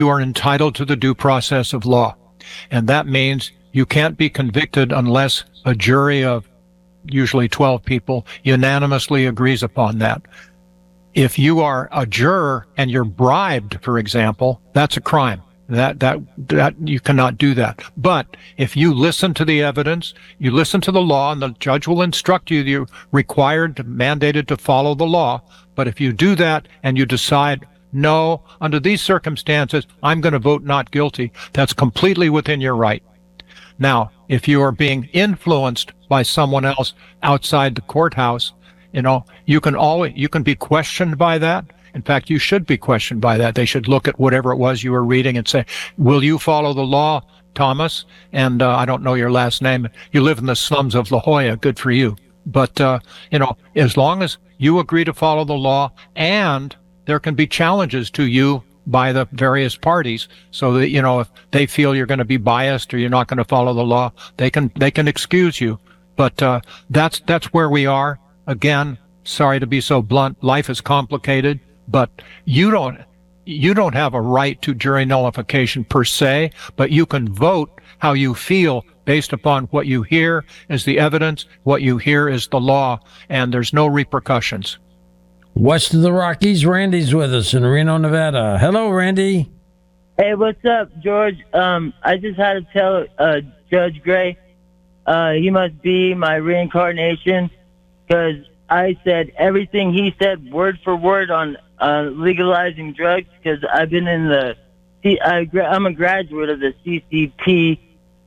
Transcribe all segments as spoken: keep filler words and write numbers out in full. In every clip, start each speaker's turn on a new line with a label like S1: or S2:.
S1: you are entitled to the due process of law. And that means you can't be convicted unless a jury of usually twelve people unanimously agrees upon that. If you are a juror and you're bribed, for example, that's a crime. That, that, that, you cannot do that. But if you listen to the evidence, you listen to the law, and the judge will instruct you, you're required, mandated to follow the law. But if you do that and you decide, no, under these circumstances, I'm going to vote not guilty, that's completely within your right. Now, if you are being influenced by someone else outside the courthouse, you know, you can always, you can be questioned by that. In fact, you should be questioned by that. They should look at whatever it was you were reading and say, will you follow the law, Thomas? And uh, I don't know your last name. You live in the slums of La Jolla. Good for you. But, uh, you know, as long as you agree to follow the law, and there can be challenges to you by the various parties, so that, you know, if they feel you're going to be biased or you're not going to follow the law, they can, they can excuse you. But uh, that's, that's where we are. Again, sorry to be so blunt. Life is complicated. But you don't, you don't have a right to jury nullification per se, but you can vote how you feel based upon what you hear as the evidence, what you hear is the law, and there's no repercussions.
S2: West of the Rockies, Randy's with us in Reno, Nevada. Hello, Randy.
S3: Hey, what's up, George? Um, I just had to tell uh, Judge Gray, uh, he must be my reincarnation, because I said everything he said word for word on uh, legalizing drugs, because I've been in the, I, I'm a graduate of the C C P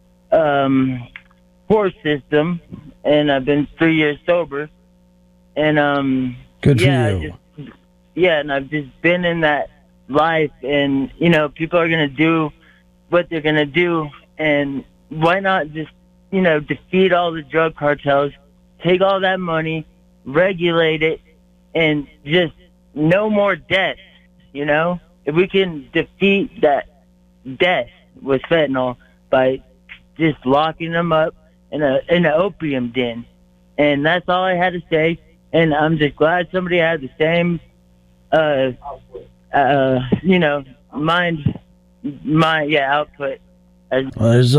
S3: um, course system, and I've been three years sober. And um,
S2: good for
S3: yeah,
S2: you.
S3: Just, yeah, and I've just been in that life, and you know, people are gonna do what they're gonna do, and why not just, you know, defeat all the drug cartels, take all that money, regulate it, and just no more death. You know, if we can defeat that death with fentanyl by just locking them up in a in an opium den. And that's all I had to say. And I'm just glad somebody had the same, uh, uh, you know, mind, mind, yeah, output as.
S2: Well, there's